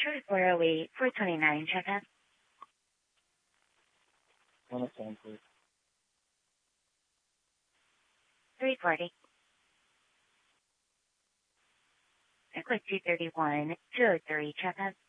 Detroit 408, 429, check out. 107, please. 340. Quick 231, 203, check out.